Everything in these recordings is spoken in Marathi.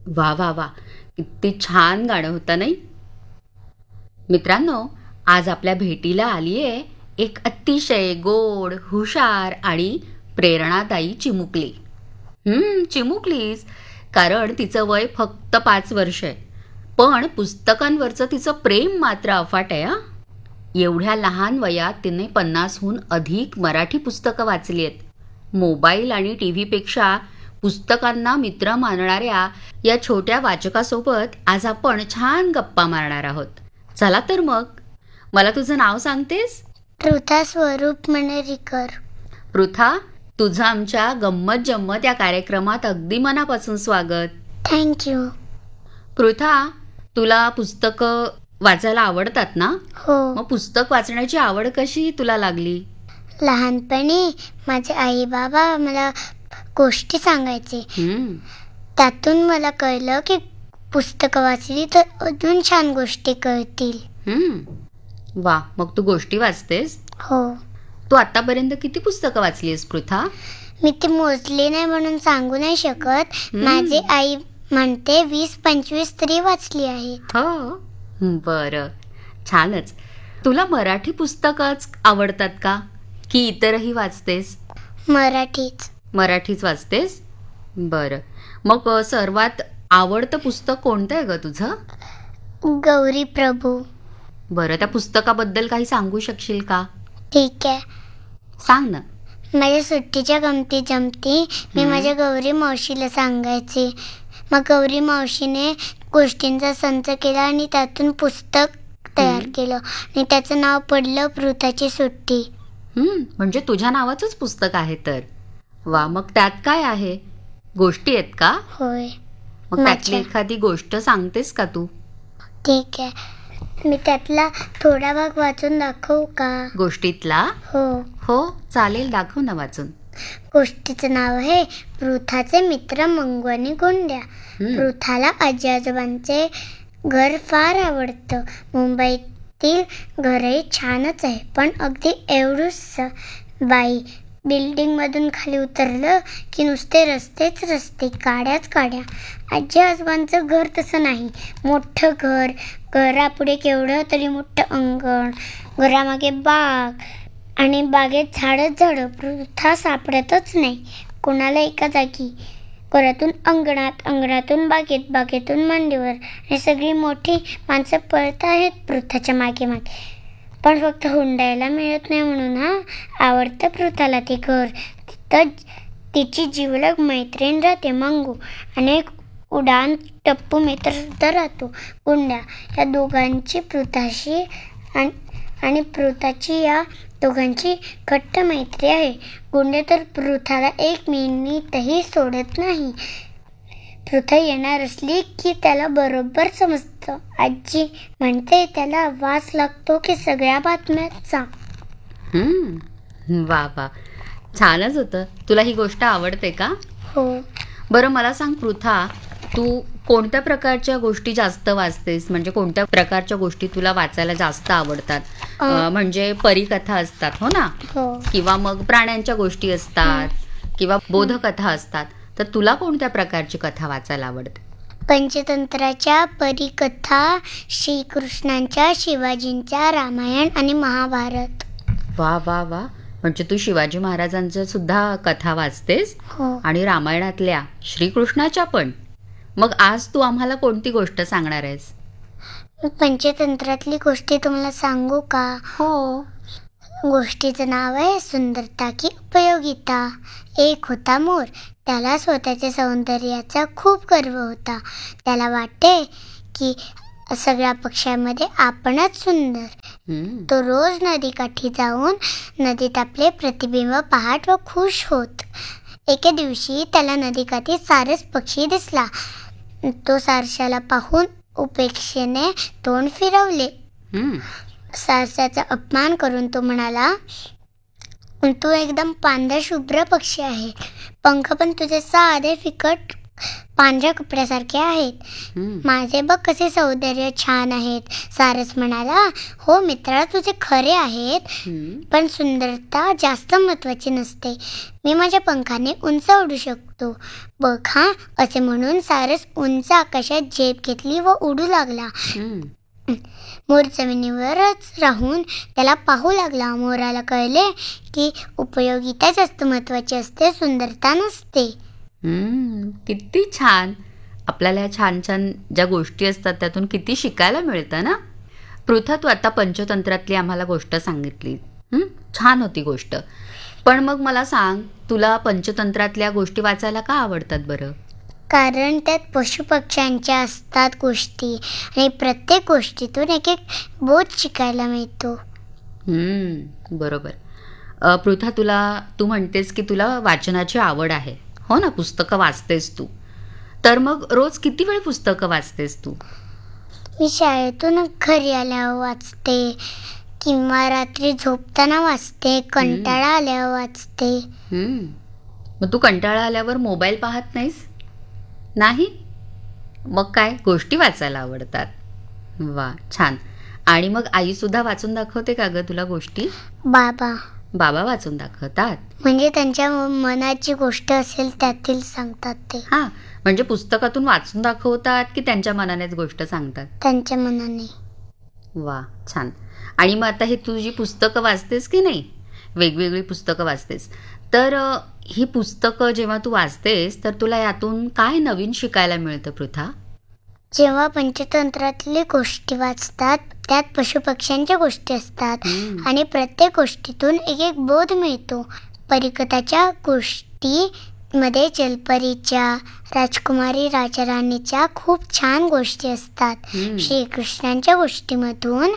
वा वा वा, किती छान गाणं होतं नाही. मित्रांनो, आज आपल्या भेटीला आली आहे एक अतिशय गोड, हुशार आणि प्रेरणादायी चिमुकली. चिमुकलीच, कारण तिचं वय फक्त 5 वर्ष आहे. पण पुस्तकांवरचं तिचं प्रेम मात्र अफाट आहे. एवढ्या लहान वयात तिने 50हून अधिक मराठी पुस्तकं वाचली आहेत. मोबाईल आणि टी व्हीपेक्षा पुस्तकांना मित्र मानणाऱ्या या छोट्या वाचकासोबत आज आपण छान गप्पा मारणार आहोत. चला तर मग, मला तुझं नाव सांगतेस? पृथा स्वरूप मनेरीकर. पृथा, तुझं आमच्या गंमत जम्मत या कार्यक्रमात अगदी मनापासून स्वागत. थँक्यू. पृथा, तुला पुस्तकं वाचायला आवडतात ना? हो. मग पुस्तक वाचण्याची आवड कशी तुला लागली? लहानपणी माझे आई बाबा मला गोष्टी सांगायचे. त्यातून मला कळलं की पुस्तकं वाचली तर अजून छान गोष्टी कळतील. वा, मग तू गोष्टी वाचतेस? हो. तू आतापर्यंत किती पुस्तकं वाचलीस पृथा? मी ती मोजली नाही म्हणून सांगू नाही शकत. माझी आई म्हणते 20-25 तरी वाचली आहेत. हो, बरं, छानच. तुला मराठी पुस्तकच आवडतात का, की इतरही वाचतेस? मराठीच वाचतेस? बरं, मग सर्वात आवडतं पुस्तक कोणतं आहे ग तुझं? गौरी प्रभू. बरं, त्या पुस्तकाबद्दल काही सांगू शकशील का? ठीक आहे, सांग ना. माझ्या सुट्टीच्या गमती जमती मी माझ्या गौरी मावशीला सांगायचे. मग गौरी मावशीने गोष्टींचा संच केला आणि त्यातून पुस्तक तयार केलं आणि त्याचं नाव पडलं पृथाची सुट्टी. म्हणजे तुझ्या नावाचंच पुस्तक आहे तर. वा, मग त्यात काय आहे? गोष्टी आहेत का? होय. मग त्यातली एखादी गोष्ट सांगतेस का तू? ठीक आहे, मी त्यातला थोडा भाग वाचून दाखवू का? गोष्टीतला? हो, चालेल, दाखव ना वाचून. गोष्टीचं नाव आहे पृथाचे मित्र मंगू आणि गुंड्या. पृथाला आजी आजोबांचे घर फार आवडतं. मुंबईतील घरही छानच आहे, पण अगदी एवढूच. बाई, बिल्डिंग मधून खाली उतरलं की नुसते रस्तेच रस्ते, काड्याच काड्या. आजी आजोबांचं घर तसं नाही. मोठं घर, घरापुढे केवढं तरी मोठं अंगण, घरामागे बाग आणि बागेत झाडं. पृथा सापडतच नाही कोणाला एका जागी. घरातून अंगणात, अंगणातून बागेत, बागेतून मांडीवर, आणि सगळी मोठी माणसं पळत आहेत पृथाच्या मागे मागे. पण फक्त हुंडायला मिळत नाही म्हणून आवडतं पृथाला ते घर. तिथं तिची जिवलग मैत्रीण राहते मंगू, आणि एक उडान टप्पू मित्र सुद्धा राहतो गुंड्या. या दोघांची पृथाशी आणि पृथाची या दोघांची घट्ट मैत्री आहे. गुंडे तर पृथाला 1 मिनिटही सोडत नाही. पृथा येणार असली की त्याला बरोबर समजतं. आजी म्हणते त्याला वास लागतो की सगळ्या बातम्यांचा. वा वा, छानच होतं. तुला ही गोष्ट आवडते का? हो. बरं, मला सांग पृथा, तू कोणत्या प्रकारच्या गोष्टी जास्त वाचतेस? म्हणजे कोणत्या प्रकारच्या गोष्टी तुला वाचायला जास्त आवडतात? म्हणजे परीकथा असतात, हो ना? हो. किंवा मग प्राण्यांच्या गोष्टी असतात, किंवा बोधकथा असतात. तर तुला कोणत्या प्रकारची कथा वाचायला आवडते? पंचतंत्राच्या परीकथा, श्रीकृष्णांच्या, शिवाजींच्या, रामायण आणि महाभारत. वा वा वा, म्हणजे तू शिवाजी महाराजांच्या सुद्धा कथा वाचतेस? हो. आणि रामायणातल्या, श्रीकृष्णाच्या पण? मग आज तू आम्हाला कोणती गोष्ट सांगणार आहेस? पंचतंत्रातली गोष्टी तुम्हाला सांगू का? हो. गोष्टीचं नाव आहे सुंदरता की उपयोगिता. एक होता मोर. त्याला स्वतःच्या सौंदर्याचा खूप गर्व होता. त्याला वाटे की सगळ्या पक्ष्यांमध्ये आपणच सुंदर. तो रोज नदीकाठी जाऊन नदीत आपले प्रतिबिंब पाहत व खुश होत. एके दिवशी त्याला नदीकाठी सारस पक्षी दिसला. तो सारशाला पाहून उपेक्षेने तोंड फिरवले. सारसाचा अपमान करून तो म्हणाला, तू एकदम पांढरा शुभ्र पक्षी आहे. पंख पण तुझे साधे फिकट पांढऱ्या कपड्यासारखे आहेत. हम्म, माझे बघ कसे सौंदर्य छान आहेत. सारस म्हणाला, हो मित्रा, तुझे खरे आहेत, हम्म, पण सुंदरता जास्त महत्वाची नसते. मी माझ्या पंखाने उंच उडू शकतो. बघ हा. असे म्हणून सारस उंच आकाशात झेप घेतली व उडू लागला. हम्म. मोर जमिनीवरच राहून त्याला पाहू लागला. मोराला कळले की उपयोगिता जास्त महत्वाची असते, सुंदरता नसते. किती छान. आपल्याला ह्या छान छान ज्या गोष्टी असतात त्यातून किती शिकायला मिळतं ना. पृथा, तू आता पंचतंत्रातली आम्हाला गोष्ट सांगितली. छान होती गोष्ट. पण मग मला सांग, तुला पंचतंत्रातल्या गोष्टी वाचायला का आवडतात बरं? कारण त्यात पशुपक्ष्यांच्या असतात गोष्टी आणि प्रत्येक गोष्टीतून एक एक बोध शिकायला मिळतो. बरोबर. पृथा, तू म्हणतेस की तुला वाचनाची आवड आहे, हो ना? पुस्तकं वाचतेस तू. तर मग रोज किती वेळ पुस्तकं वाचतेस तू? मी शाळेतून घरी आल्यावर वाचते किंवा रात्री झोपताना वाचते, कंटाळा आल्यावर वाचते. मग तू कंटाळा आल्यावर मोबाईल पाहत नाहीस? नाही? मग काय, गोष्टी वाचायला आवडतात. वा, छान. आणि मग आई सुद्धा वाचून दाखवते का ग तुला गोष्टी? बाबा वाचून दाखवतात? म्हणजे त्यांच्या मनाची गोष्ट असेल त्यातील सांगतात ते. हा, म्हणजे पुस्तकातून वाचून दाखवतात की त्यांच्या मनानेच गोष्ट सांगतात? त्यांच्या मनाने. वा, छान. आणि मग आता हे तुझी पुस्तकं वाचतेस की नाही, वेगवेगळी पुस्तकं वाचतेस, तर ही पुस्तकं जेव्हा तू वाचतेस तर तुला यातून काय नवीन शिकायला मिळतं पृथा? जेव्हा पंचतंत्रातली गोष्टी वाचतात त्यात पशुपक्ष्यांच्या गोष्टी असतात आणि प्रत्येक गोष्टीतून एक एक बोध मिळतो. परिकथाच्या गोष्टीमध्ये जलपरीच्या, राजकुमारी राजाराणीच्या खूप छान गोष्टी असतात. श्रीकृष्णांच्या गोष्टीमधून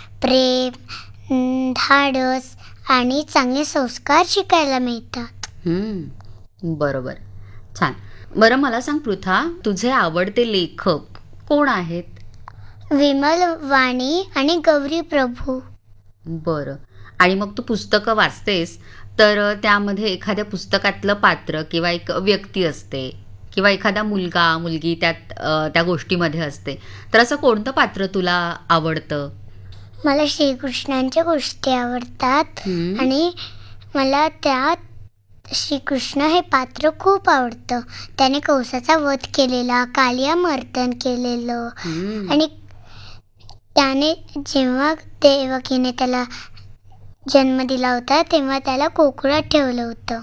प्रेम, धाडस आणि चांगले संस्कार शिकायला मिळतात. बरोबर, छान. बरं, मला सांग पृथा, तुझे आवडते लेखक कोण आहेत? विमल वाणी आणि गौरी प्रभू. बरं. आणि मग तू पुस्तकं वाचतेस तर त्यामध्ये एखाद्या पुस्तकातलं पात्र किंवा एक व्यक्ती असते किंवा एखादा मुलगा मुलगी त्या गोष्टीमध्ये असते, तर असं कोणतं पात्र तुला आवडतं? मला श्रीकृष्णांच्या गोष्टी आवडतात आणि मला त्यात श्रीकृष्ण हे पात्र खूप आवडतं. त्याने कंसाचा वध केलेला, कालिया मर्दन केलेलं आणि त्याने जेव्हा देवकीने त्याला जन्म दिला होता तेव्हा त्याला कोकणात ठेवलं होतं.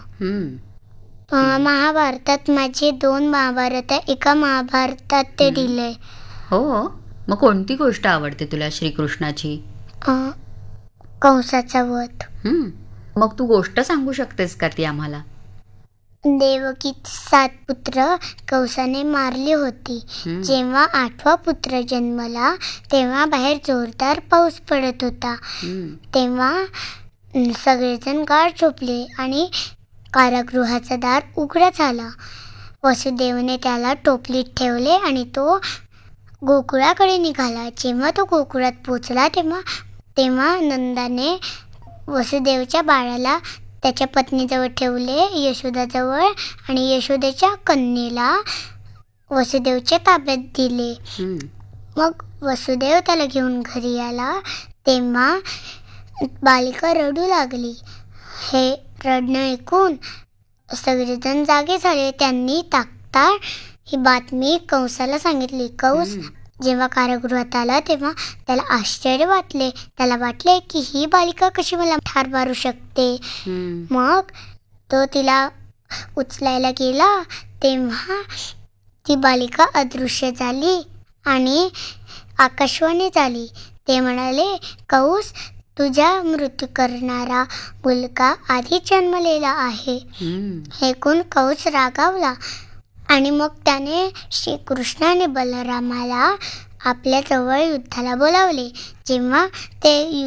महाभारतात माझे 2 महाभारत आहे, एका महाभारतात ते दिलंय. हो. मग कोणती गोष्ट आवडते तुला श्रीकृष्णाची? कंसाचा वध. मग तू गोष्ट सांगू शकतेस का ती आम्हाला? देवकीची 7 पुत्र कंसाने मारली होती. जेव्हा 8वा पुत्र जन्मला तेव्हा बाहेर जोरदार पाऊस पडत होता. तेव्हा सगळेजण गाढ झोपले आणि कारागृहाचा दार उघडा झाला. वसुदेवने त्याला टोपलीत ठेवले आणि तो गोकुळाकडे निघाला. जेव्हा तो गोकुळात पोचला तेव्हा नंदाने वसुदेवच्या बाळाला त्याच्या पत्नीजवळ ठेवले, यशोदाजवळ, आणि यशोदेच्या कन्येला वसुदेवच्या ताब्यात दिले. मग वसुदेव त्याला घेऊन घरी आला तेव्हा बालिका रडू लागली. हे रडणं ऐकून सगळेजण जागे झाले. त्यांनी तात्काळ ही बातमी कंसाला सांगितली. कंस जेव्हा कारागृहात आला तेव्हा त्याला आश्चर्य वाटले. त्याला वाटले की ही बालिका कशी मला ठार मारू शकते. मग तो तिला उचलायला गेला तेव्हा ती बालिका अदृश्य झाली आणि आकाशवाणी झाली. ते म्हणाले, कंस, तुझ्या मृत्यू करणारा मुलगा आधी जन्मलेला आहे. हे ऐकून कंस रागावला आणि मग त्याने श्रीकृष्ण आणि बलरामाला आपल्या जवळ युद्धाला बोलावले. जेव्हा ते